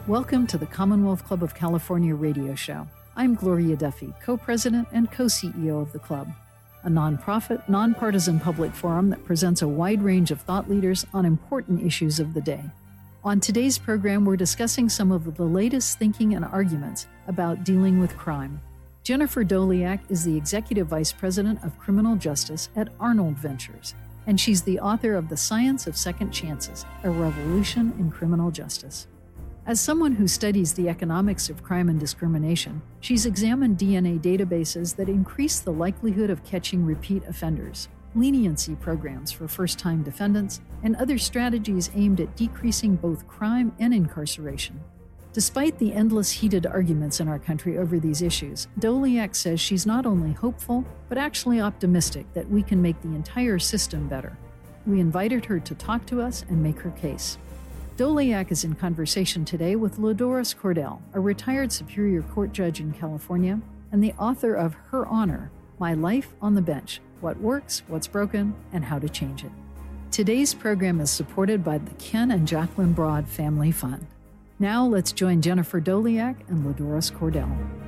Welcome to the Commonwealth Club of California radio show. I'm Gloria Duffy, co-president and co-CEO of the club, a nonprofit, nonpartisan public forum that presents a wide range of thought leaders on important issues of the day. On today's program, we're discussing some of the latest thinking and arguments about dealing with crime. Jennifer Doleac is the Executive Vice President of Criminal Justice at Arnold Ventures, and she's the author of The Science of Second Chances, A Revolution in Criminal Justice. As someone who studies the economics of crime and discrimination, she's examined DNA databases that increase the likelihood of catching repeat offenders, leniency programs for first-time defendants, and other strategies aimed at decreasing both crime and incarceration. Despite the endless heated arguments in our country over these issues, Doleac says she's not only hopeful, but actually optimistic that we can make the entire system better. We invited her to talk to us and make her case. Doleac is in conversation today with Lodoris Cordell, a retired Superior Court judge in California and the author of Her Honor, My Life on the Bench, What Works, What's Broken, and How to Change It. Today's program is supported by the Ken and Jacqueline Broad Family Fund. Now let's join Jennifer Doleac and Lodoris Cordell.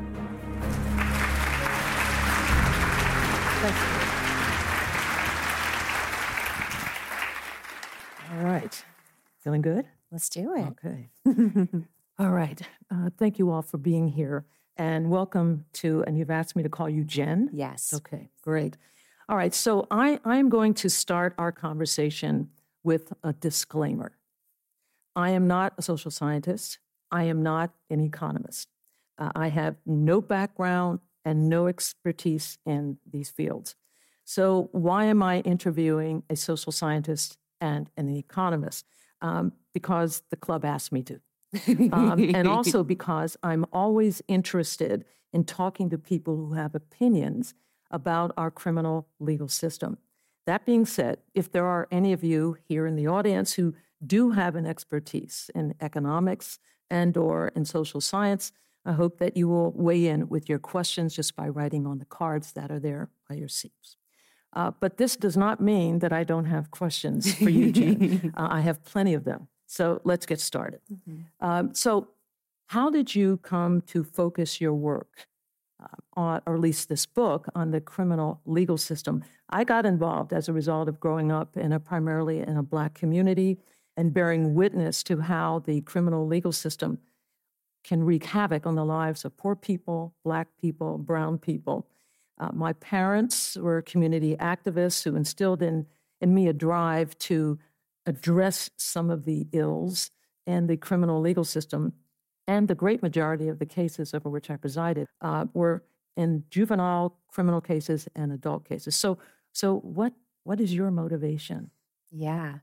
All right. Feeling good? Let's do it. Okay. All right. Thank you all for being here. And welcome to, and you've asked me to call you Jen? Yes. Okay, great. All right. So I'm going to start our conversation with a disclaimer. I am not a social scientist. I am not an economist. I have no background and no expertise in these fields. So why am I interviewing a social scientist and an economist? Because the club asked me to. And also because I'm always interested in talking to people who have opinions about our criminal legal system. That being said, if there are any of you here in the audience who do have an expertise in economics and or in social science, I hope that you will weigh in with your questions just by writing on the cards that are there by your seats. But this does not mean that I don't have questions for you, Jen. I have plenty of them. So let's get started. Mm-hmm. So how did you come to focus your work on, or at least this book, on the criminal legal system? I got involved as a result of growing up primarily in a Black community and bearing witness to how the criminal legal system can wreak havoc on the lives of poor people, Black people, brown people. My parents were community activists who instilled in me a drive to address some of the ills in the criminal legal system. And the great majority of the cases over which I presided were in juvenile criminal cases and adult cases. So what is your motivation? Yeah,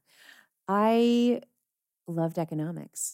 I loved economics.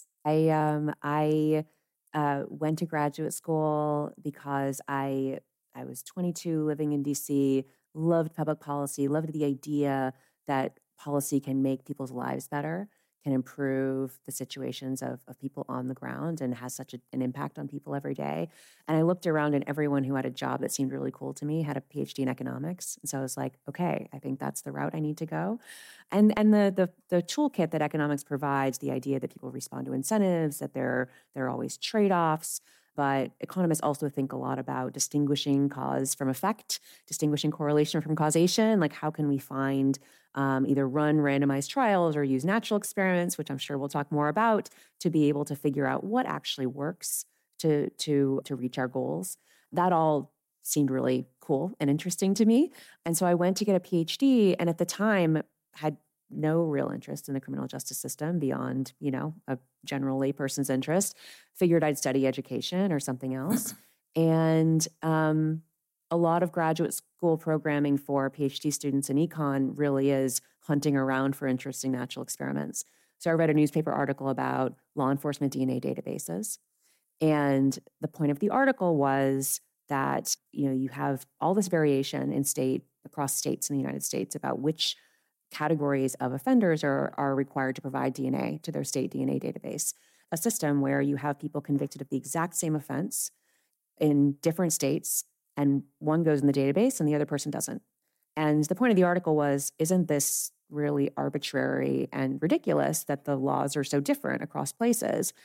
I went to graduate school because I was 22, living in DC, loved public policy, loved the idea that policy can make people's lives better, can improve the situations of people on the ground, and has such an impact on people every day. And I looked around, and everyone who had a job that seemed really cool to me had a PhD in economics. And so I was like, okay, I think that's the route I need to go. And the toolkit that economics provides, the idea that people respond to incentives, that there are always trade-offs. But economists also think a lot about distinguishing cause from effect, distinguishing correlation from causation. Like, how can we find either run randomized trials or use natural experiments, which I'm sure we'll talk more about, to be able to figure out what actually works to reach our goals. That all seemed really cool and interesting to me. And so I went to get a PhD, and at the time had no real interest in the criminal justice system beyond, a general layperson's interest. Figured I'd study education or something else. And a lot of graduate school programming for PhD students in econ really is hunting around for interesting natural experiments. So I read a newspaper article about law enforcement DNA databases. And the point of the article was that, you have all this variation across states in the United States about which categories of offenders are required to provide DNA to their state DNA database, a system where you have people convicted of the exact same offense in different states, and one goes in the database and the other person doesn't. And the point of the article was, isn't this really arbitrary and ridiculous that the laws are so different across places?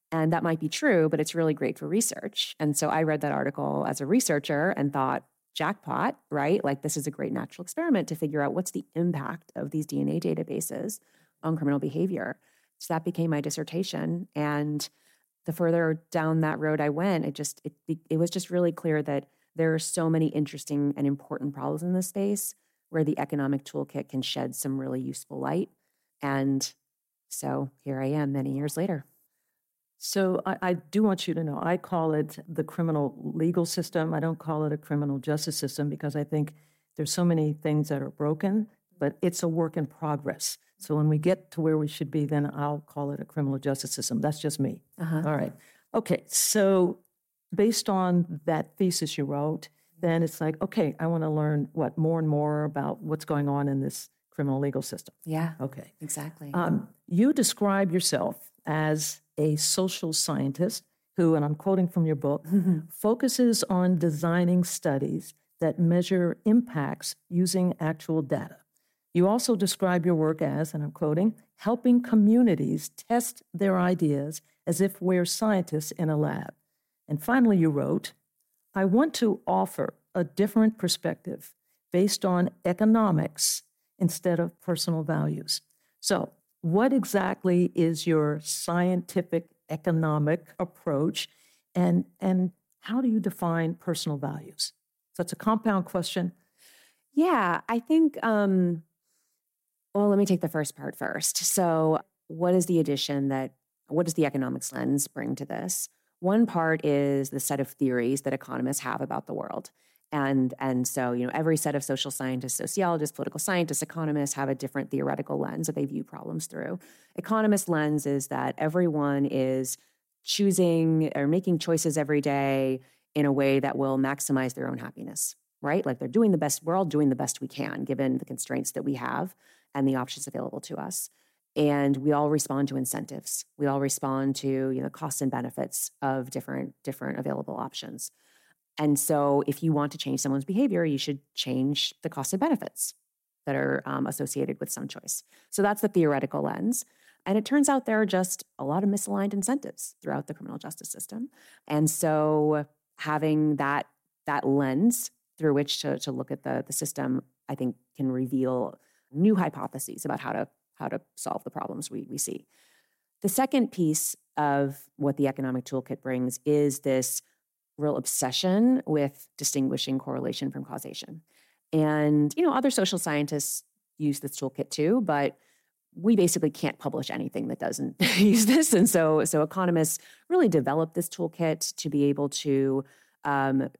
And that might be true, but it's really great for research. And so I read that article as a researcher and thought, jackpot, right? Like this is a great natural experiment to figure out what's the impact of these DNA databases on criminal behavior. So that became my dissertation. And the further down that road I went, it was just really clear that there are so many interesting and important problems in this space where the economic toolkit can shed some really useful light. And so here I am many years later. So I do want you to know, I call it the criminal legal system. I don't call it a criminal justice system because I think there's so many things that are broken, but it's a work in progress. So when we get to where we should be, then I'll call it a criminal justice system. That's just me. All right. Okay. So based on that thesis you wrote, then it's like, okay, I want to learn more and more about what's going on in this criminal legal system. Yeah. Okay. Exactly. You describe yourself as a social scientist who, and I'm quoting from your book, focuses on designing studies that measure impacts using actual data. You also describe your work as, and I'm quoting, helping communities test their ideas as if we're scientists in a lab. And finally, you wrote, I want to offer a different perspective based on economics instead of personal values. So, what exactly is your scientific economic approach, and how do you define personal values? So it's a compound question. Yeah, I think, well, let me take the first part first. So what does the economics lens bring to this? One part is the set of theories that economists have about the world. And so, every set of social scientists, sociologists, political scientists, economists have a different theoretical lens that they view problems through. Economist lens is that everyone is choosing or making choices every day in a way that will maximize their own happiness, right? Like we're all doing the best we can given the constraints that we have and the options available to us. And we all respond to incentives. We all respond to, costs and benefits of different available options. And so if you want to change someone's behavior, you should change the costs and benefits that are associated with some choice. So that's the theoretical lens. And it turns out there are just a lot of misaligned incentives throughout the criminal justice system. And so having that lens through which to look at the system, I think can reveal new hypotheses about how to solve the problems we see. The second piece of what the economic toolkit brings is this real obsession with distinguishing correlation from causation. And, other social scientists use this toolkit too, but we basically can't publish anything that doesn't use this. And so economists really developed this toolkit to be able to I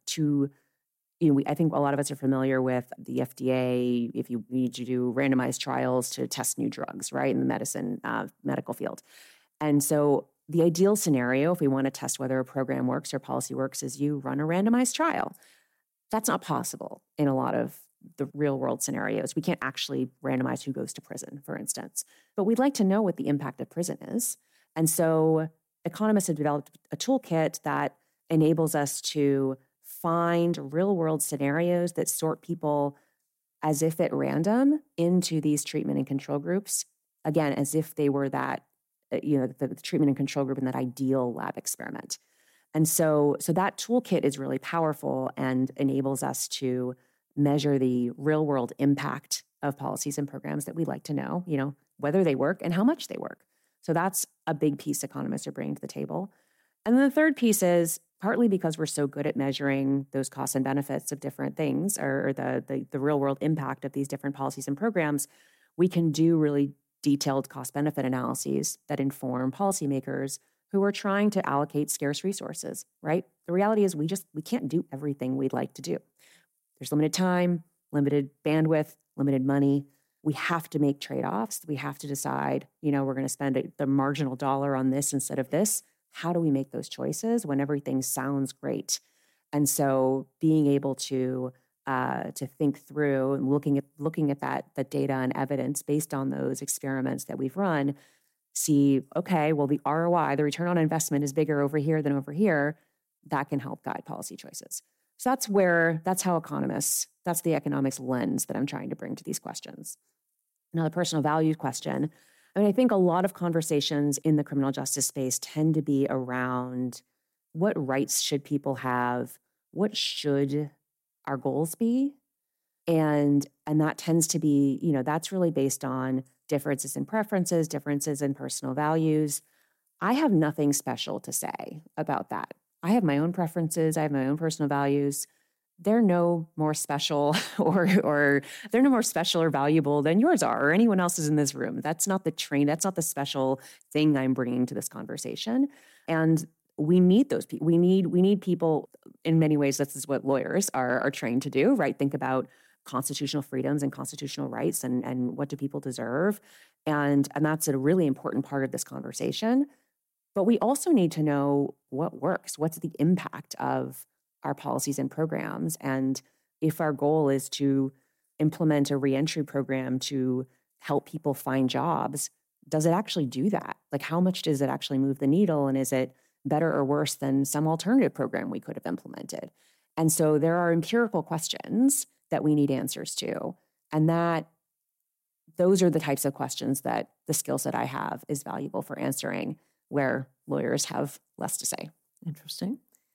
think a lot of us are familiar with the FDA, if you need to do randomized trials to test new drugs, right, in the medical field. And so the ideal scenario, if we want to test whether a program works or policy works, is you run a randomized trial. That's not possible in a lot of the real world scenarios. We can't actually randomize who goes to prison, for instance. But we'd like to know what the impact of prison is. And so economists have developed a toolkit that enables us to find real world scenarios that sort people as if at random into these treatment and control groups, again, as if they were that the treatment and control group in that ideal lab experiment. And so that toolkit is really powerful and enables us to measure the real world impact of policies and programs that we'd like to know, whether they work and how much they work. So that's a big piece economists are bringing to the table. And then the third piece is partly because we're so good at measuring those costs and benefits of different things or the real world impact of these different policies and programs, we can do really detailed cost-benefit analyses that inform policymakers who are trying to allocate scarce resources, right? The reality is we can't do everything we'd like to do. There's limited time, limited bandwidth, limited money. We have to make trade-offs. We have to decide, we're going to spend the marginal dollar on this instead of this. How do we make those choices when everything sounds great? And so being able to think through and looking at the data and evidence based on those experiments that we've run, see, okay, well, the ROI, the return on investment is bigger over here than over here. That can help guide policy choices. So that's how economists, that's the economics lens that I'm trying to bring to these questions. Now, the personal values question, I mean, I think a lot of conversations in the criminal justice space tend to be around what rights should people have, what should our goals be, and that tends to be, that's really based on differences in preferences, differences in personal values. I have nothing special to say about that. I have my own preferences. I have my own personal values. They're no more special or they're no more special or valuable than yours are or anyone else's in this room. That's not that's not the special thing I'm bringing to this conversation. And we need those people. We need people. In many ways, this is what lawyers are trained to do, right? Think about constitutional freedoms and constitutional rights and what do people deserve. And that's a really important part of this conversation. But we also need to know what works. What's the impact of our policies and programs? And if our goal is to implement a reentry program to help people find jobs, does it actually do that? Like, how much does it actually move the needle? And is it better or worse than some alternative program we could have implemented? And so there are empirical questions that we need answers to. And those are the types of questions that the skill set I have is valuable for answering, where lawyers have less to say. Interesting.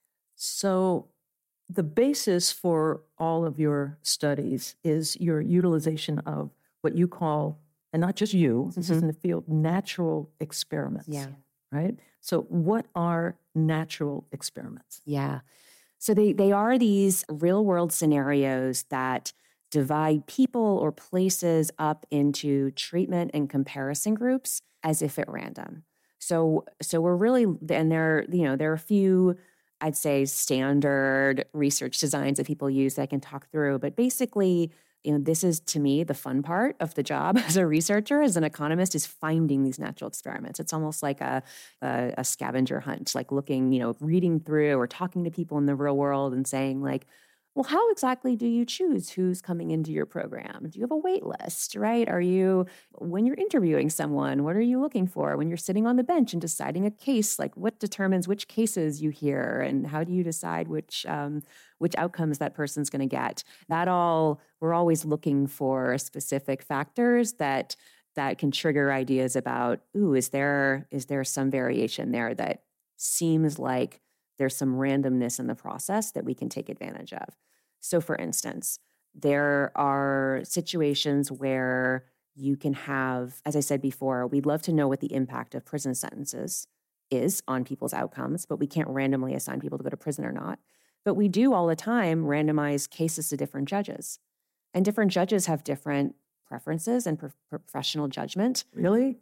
So the basis for all of your studies is your utilization of what you call, and not just you, this is in the field, natural experiments. Yeah. Right? So what are natural experiments? Yeah. So they are these real world scenarios that divide people or places up into treatment and comparison groups as if at random. So we're really, and there are a few, I'd say, standard research designs that people use that I can talk through. But basically, this is, to me, the fun part of the job as a researcher, as an economist, is finding these natural experiments. It's almost like a scavenger hunt, like looking, reading through or talking to people in the real world and saying, like, well, how exactly do you choose who's coming into your program? Do you have a wait list, right? When you're interviewing someone, what are you looking for? When you're sitting on the bench and deciding a case, like what determines which cases you hear and how do you decide which outcomes that person's going to get? We're always looking for specific factors that can trigger ideas about, is there some variation there that seems like there's some randomness in the process that we can take advantage of. So for instance, there are situations where you can have, as I said before, we'd love to know what the impact of prison sentences is on people's outcomes, but we can't randomly assign people to go to prison or not. But we do all the time randomize cases to different judges. And different judges have different preferences and professional judgment. Really?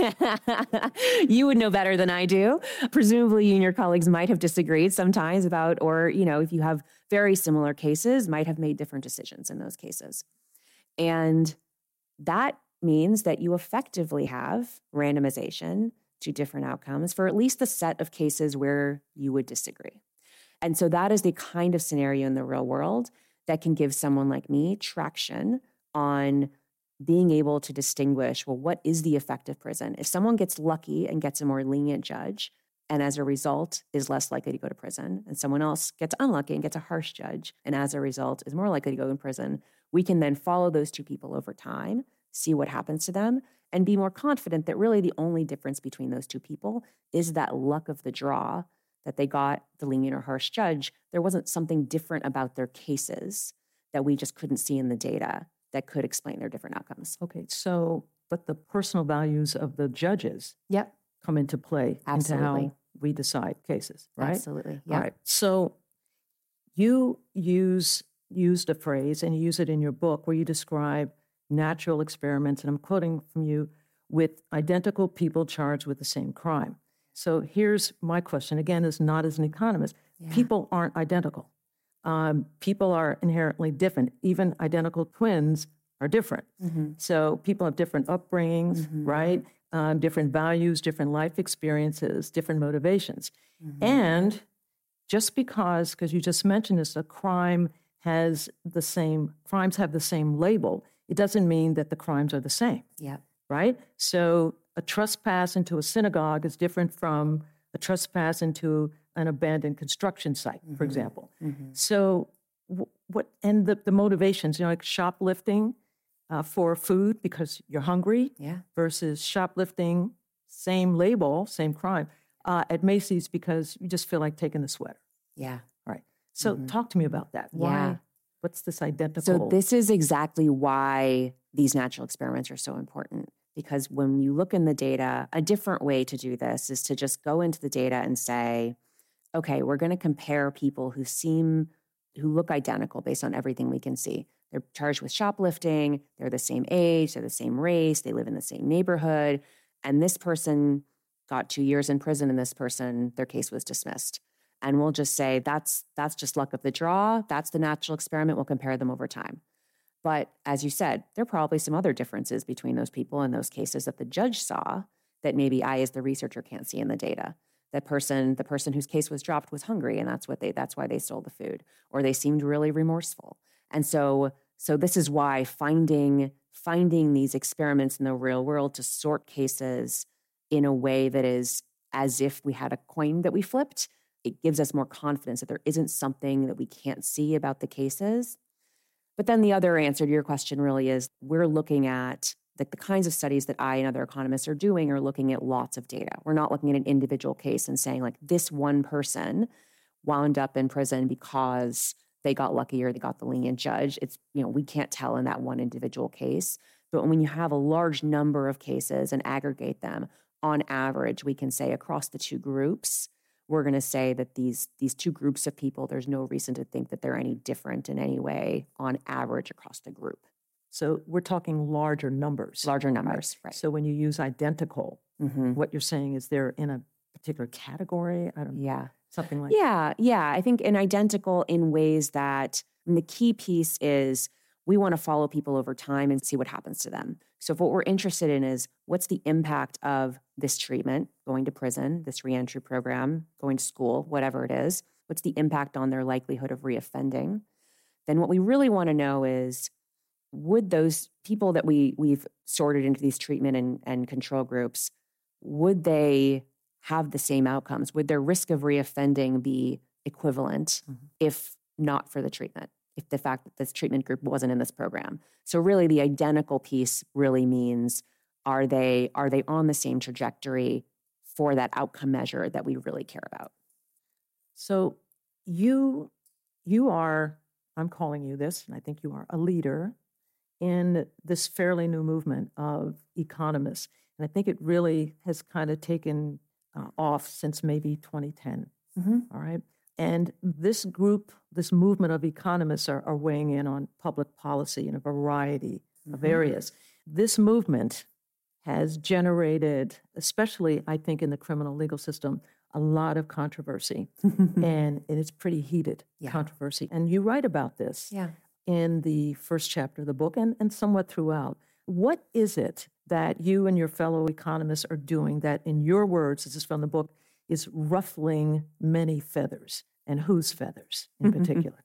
You would know better than I do. Presumably, you and your colleagues might have disagreed sometimes about, or, if you have very similar cases, might have made different decisions in those cases. And that means that you effectively have randomization to different outcomes for at least the set of cases where you would disagree. And so that is the kind of scenario in the real world that can give someone like me traction on being able to distinguish, well, what is the effect of prison? If someone gets lucky and gets a more lenient judge, and as a result is less likely to go to prison, and someone else gets unlucky and gets a harsh judge, and as a result is more likely to go in prison, we can then follow those two people over time, see what happens to them, and be more confident that really the only difference between those two people is that luck of the draw, that they got the lenient or harsh judge. There wasn't something different about their cases that we just couldn't see in the data that could explain their different outcomes. Okay, so, but the personal values of the judges come into play. Absolutely. Into how we decide cases, right? Absolutely, yeah. All right, so you used a phrase, and you use it in your book, where you describe natural experiments, and I'm quoting from you, with identical people charged with the same crime. So here's my question, again, is not as an economist. Yeah. People aren't identical. People are inherently different. Even identical twins are different. Mm-hmm. So people have different upbringings, right? Different values, different life experiences, different motivations. Mm-hmm. And just because you just mentioned this, crimes have the same label, it doesn't mean that the crimes are the same. Yeah. Right? So a trespass into a synagogue is different from a trespass into an abandoned construction site, for example. Mm-hmm. So what, and the motivations, like shoplifting for food because you're hungry Yeah. versus shoplifting, same label, same crime, at Macy's because you just feel like taking the sweater. Yeah. Right. So talk to me about that. Why? Yeah. What's this identical? So this is exactly why these natural experiments are so important. Because when you look in the data, a different way to do this is to just go into the data and say, okay, we're going to compare people who look identical based on everything we can see. They're charged with shoplifting, they're the same age, they're the same race, they live in the same neighborhood, and this person got 2 years in prison and this person, their case was dismissed. And we'll just say, that's just luck of the draw, that's the natural experiment, we'll compare them over time. But as you said, there are probably some other differences between those people and those cases that the judge saw that maybe I, as the researcher, can't see in the data. The person whose case was dropped was hungry, and that's why they stole the food, or they seemed really remorseful. And so this is why finding these experiments in the real world to sort cases in a way that is as if we had a coin that we flipped, it gives us more confidence that there isn't something that we can't see about the cases. But then the other answer to your question really is we're looking at the kinds of studies that I and other economists are doing are looking at lots of data. We're not looking at an individual case and saying like this one person wound up in prison because they got lucky or they got the lenient judge. It's, we can't tell in that one individual case. But when you have a large number of cases and aggregate them, on average, we can say across the two groups, we're going to say that these two groups of people, there's no reason to think that they're any different in any way on average across the group. So we're talking larger numbers. Larger numbers, right. So when you use identical, what you're saying is they're in a particular category? Something like that. Yeah. I think in identical in ways that the key piece is we want to follow people over time and see what happens to them. So if what we're interested in is what's the impact of this treatment, going to prison, this reentry program, going to school, whatever it is, what's the impact on their likelihood of reoffending? Then what we really want to know is, would those people that we've sorted into these treatment and control groups, would they have the same outcomes? Would their risk of reoffending be equivalent if not for the treatment? If the fact that this treatment group wasn't in this program. So really the identical piece really means, are they on the same trajectory for that outcome measure that we really care about? So you are, I'm calling you this, and I think you are a leader in this fairly new movement of economists. And I think it really has kind of taken off since maybe 2010. All right. And this group, this movement of economists are weighing in on public policy in a variety of areas. This movement has generated, especially I think in the criminal legal system, a lot of controversy. and it's pretty heated controversy. And you write about this in the first chapter of the book and somewhat throughout. What is it that you and your fellow economists are doing that, in your words, this is from the book, is ruffling many feathers, and whose feathers in particular?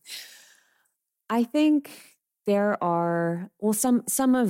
I think there are, some of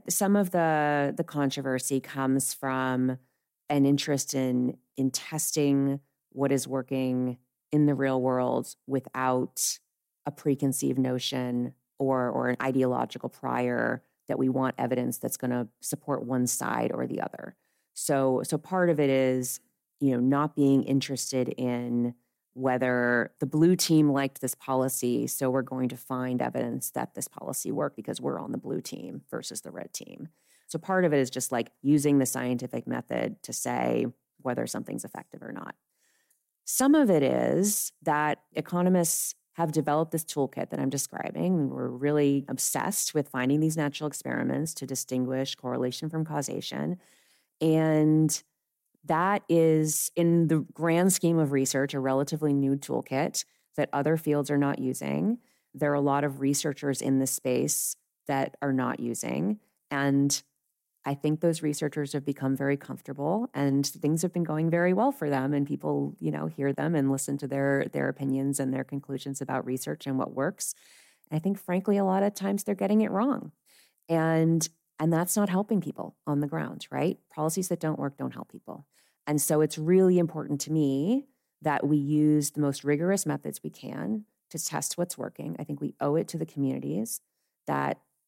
the controversy comes from an interest in testing what is working in the real world without a preconceived notion or an ideological prior that we want evidence that's going to support one side or the other. So part of it is, not being interested in whether the blue team liked this policy, so we're going to find evidence that this policy worked because we're on the blue team versus the red team. So part of it is just like using the scientific method to say whether something's effective or not. Some of it is that economists have developed this toolkit that I'm describing. We're really obsessed with finding these natural experiments to distinguish correlation from causation. And that is, in the grand scheme of research, a relatively new toolkit that other fields are not using. There are a lot of researchers in this space that are not using. And I think those researchers have become very comfortable and things have been going very well for them. And people, hear them and listen to their opinions and their conclusions about research and what works. And I think, frankly, a lot of times they're getting it wrong. And that's not helping people on the ground, right? Policies that don't work don't help people. And so it's really important to me that we use the most rigorous methods we can to test what's working. I think we owe it to the communities that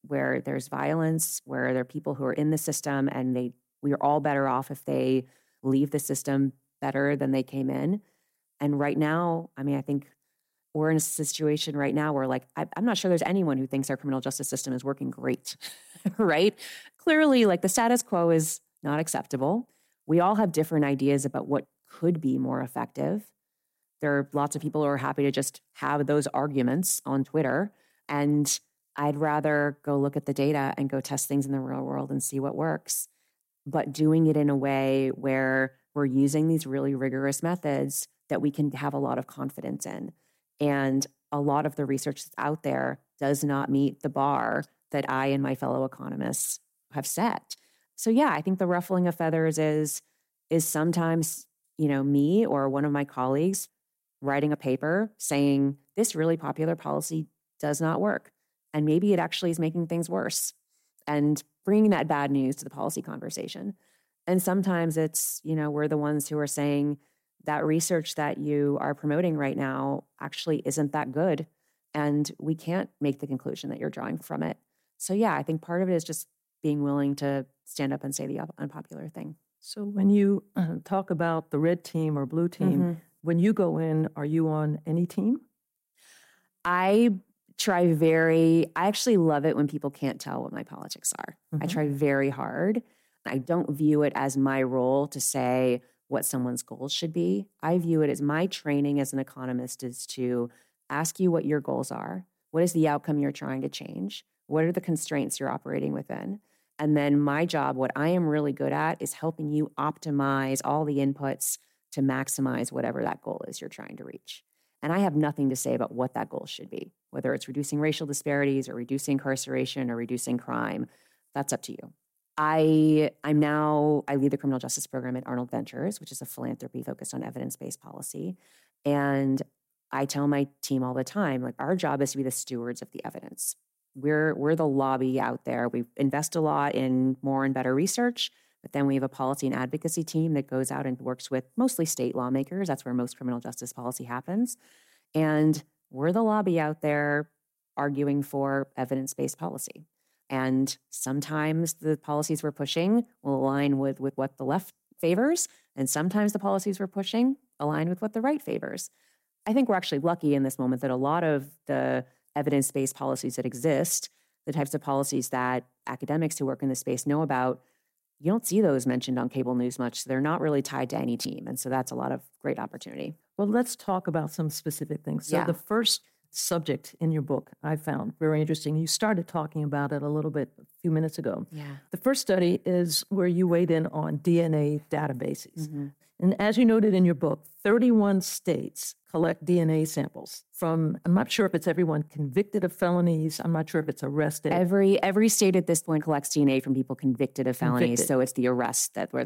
where there's violence, where there are people who are in the system, and we are all better off if they leave the system better than they came in. And right now, I mean, I think we're in a situation right now where, like, I'm not sure there's anyone who thinks our criminal justice system is working great, right? Clearly, like, the status quo is not acceptable. We all have different ideas about what could be more effective. There are lots of people who are happy to just have those arguments on Twitter. And I'd rather go look at the data and go test things in the real world and see what works. But doing it in a way where we're using these really rigorous methods that we can have a lot of confidence in. And a lot of the research that's out there does not meet the bar that I and my fellow economists have set. So yeah, I think the ruffling of feathers is sometimes, me or one of my colleagues writing a paper saying this really popular policy does not work. And maybe it actually is making things worse, and bringing that bad news to the policy conversation. And sometimes it's, we're the ones who are saying that research that you are promoting right now actually isn't that good. And we can't make the conclusion that you're drawing from it. So yeah, I think part of it is just being willing to stand up and say the unpopular thing. So when you talk about the red team or blue team, when you go in, are you on any team? I actually love it when people can't tell what my politics are. I try very hard. I don't view it as my role to say what someone's goals should be. I view it as my training as an economist is to ask you what your goals are. What is the outcome you're trying to change? What are the constraints you're operating within? And then my job, what I am really good at, is helping you optimize all the inputs to maximize whatever that goal is you're trying to reach. And I have nothing to say about what that goal should be, whether it's reducing racial disparities or reducing incarceration or reducing crime. That's up to you. I lead the criminal justice program at Arnold Ventures, which is a philanthropy focused on evidence-based policy. And I tell my team all the time, like, our job is to be the stewards of the evidence. We're the lobby out there. We invest a lot in more and better research, but then we have a policy and advocacy team that goes out and works with mostly state lawmakers. That's where most criminal justice policy happens. And we're the lobby out there arguing for evidence-based policy. And sometimes the policies we're pushing will align with what the left favors, and sometimes the policies we're pushing align with what the right favors. I think we're actually lucky in this moment that a lot of the evidence-based policies that exist, the types of policies that academics who work in this space know about, you don't see those mentioned on cable news much. So they're not really tied to any team. And so that's a lot of great opportunity. Well, let's talk about some specific things. So Yeah. the first subject in your book I found very interesting. You started talking about it a little bit a few minutes ago. Yeah. The first study is where you weighed in on DNA databases. And as you noted in your book, 31 states collect DNA samples from, I'm not sure if it's everyone convicted of felonies. I'm not sure if it's arrested. Every state at this point collects DNA from people convicted of felonies. So it's the arrest where